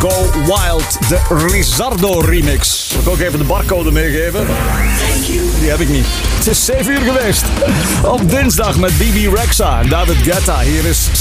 Go Wild, de Rizzardo remix. Zal ik ook even de barcode meegeven? Die heb ik niet. Het is 7 uur geweest. Op dinsdag met BB Rexa en David Guetta. Hier is